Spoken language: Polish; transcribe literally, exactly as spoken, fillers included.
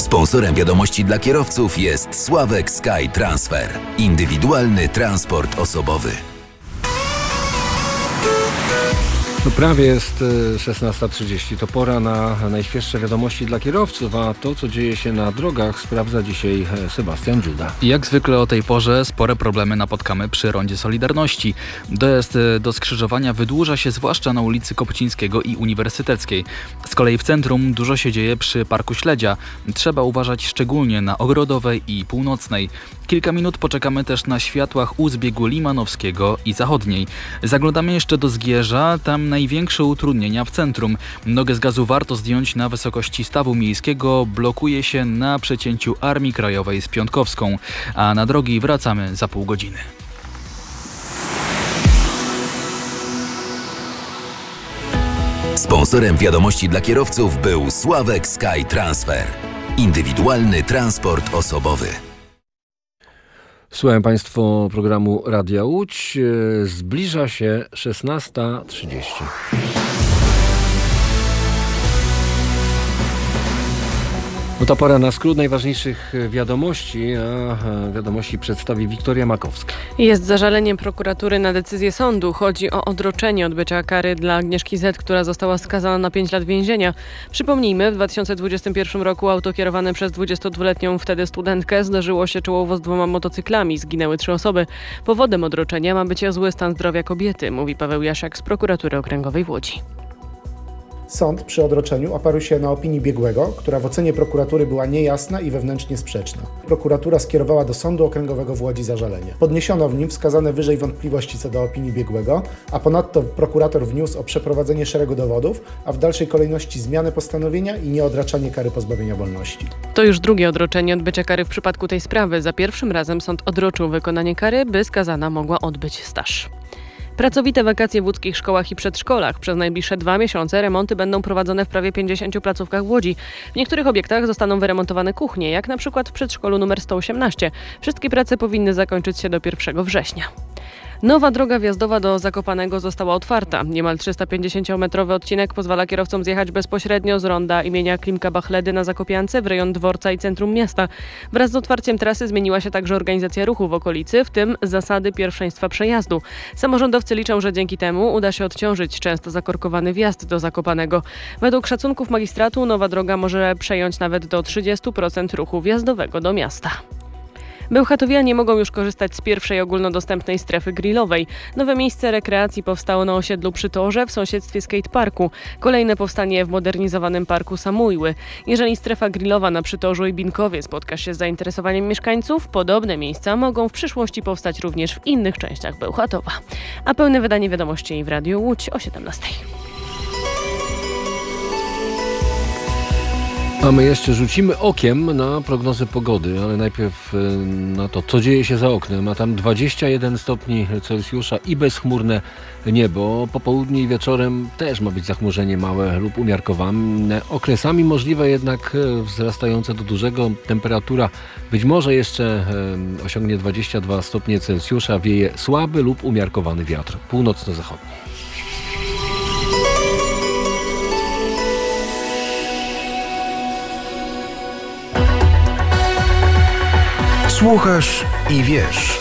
Sponsorem wiadomości dla kierowców jest Sławek Sky Transfer. Indywidualny transport osobowy. No prawie jest szesnasta trzydzieści. To pora na najświeższe wiadomości dla kierowców, a to, co dzieje się na drogach, sprawdza dzisiaj Sebastian Dziuda. Jak zwykle o tej porze spore problemy napotkamy przy rondzie Solidarności. Dojazd do skrzyżowania wydłuża się zwłaszcza na ulicy Kopcińskiego i Uniwersyteckiej. Z kolei w centrum dużo się dzieje przy Parku Śledzia. Trzeba uważać szczególnie na Ogrodowej i Północnej. Kilka minut poczekamy też na światłach u zbiegu Limanowskiego i Zachodniej. Zaglądamy jeszcze do Zgierza, tam największe utrudnienia w centrum. Nogę z gazu warto zdjąć na wysokości stawu miejskiego, blokuje się na przecięciu Armii Krajowej z Piątkowską, a na drogi wracamy za pół godziny. Sponsorem wiadomości dla kierowców był Sławek Sky Transfer. Indywidualny transport osobowy. Słuchają Państwo programu Radia Łódź. Zbliża się szesnasta trzydzieści. No to pora na skrót najważniejszych wiadomości, a wiadomości przedstawi Wiktoria Makowska. Jest zażaleniem prokuratury na decyzję sądu. Chodzi o odroczenie odbycia kary dla Agnieszki Z., która została skazana na pięć lat więzienia. Przypomnijmy, w dwa tysiące dwudziestym pierwszym roku auto kierowane przez dwudziestodwuletnią wtedy studentkę zderzyło się czołowo z dwoma motocyklami. Zginęły trzy osoby. Powodem odroczenia ma być zły stan zdrowia kobiety, mówi Paweł Jasiak z prokuratury okręgowej w Łodzi. Sąd przy odroczeniu oparł się na opinii biegłego, która w ocenie prokuratury była niejasna i wewnętrznie sprzeczna. Prokuratura skierowała do Sądu Okręgowego w Łodzi zażalenie. Podniesiono w nim wskazane wyżej wątpliwości co do opinii biegłego, a ponadto prokurator wniósł o przeprowadzenie szeregu dowodów, a w dalszej kolejności zmianę postanowienia i nieodraczanie kary pozbawienia wolności. To już drugie odroczenie odbycia kary w przypadku tej sprawy. Za pierwszym razem sąd odroczył wykonanie kary, by skazana mogła odbyć staż. Pracowite wakacje w łódzkich szkołach i przedszkolach. Przez najbliższe dwa miesiące remonty będą prowadzone w prawie pięćdziesięciu placówkach w Łodzi. W niektórych obiektach zostaną wyremontowane kuchnie, jak na przykład w przedszkolu numer sto osiemnaście. Wszystkie prace powinny zakończyć się do pierwszego września. Nowa droga wjazdowa do Zakopanego została otwarta. Niemal trzystapięćdziesięciometrowy odcinek pozwala kierowcom zjechać bezpośrednio z ronda imienia Klimka Bachledy na Zakopiance w rejon dworca i centrum miasta. Wraz z otwarciem trasy zmieniła się także organizacja ruchu w okolicy, w tym zasady pierwszeństwa przejazdu. Samorządowcy liczą, że dzięki temu uda się odciążyć często zakorkowany wjazd do Zakopanego. Według szacunków magistratu nowa droga może przejąć nawet do trzydziestu procent ruchu wjazdowego do miasta. Bełchatowianie mogą już korzystać z pierwszej ogólnodostępnej strefy grillowej. Nowe miejsce rekreacji powstało na osiedlu przy Torze w sąsiedztwie skateparku. Kolejne powstanie w modernizowanym parku Samujły. Jeżeli strefa grillowa na Przytorzu i Binkowie spotka się z zainteresowaniem mieszkańców, podobne miejsca mogą w przyszłości powstać również w innych częściach Bełchatowa. A pełne wydanie wiadomości w Radiu Łódź o siedemnastej. A my jeszcze rzucimy okiem na prognozę pogody, ale najpierw na to, co dzieje się za oknem. A tam dwadzieścia jeden stopni Celsjusza i bezchmurne niebo. Po południu i wieczorem też ma być zachmurzenie małe lub umiarkowane. Okresami możliwe jednak wzrastające do dużego. Temperatura być może jeszcze osiągnie dwadzieścia dwa stopnie Celsjusza. Wieje słaby lub umiarkowany wiatr północno-zachodni. Słuchasz i wiesz.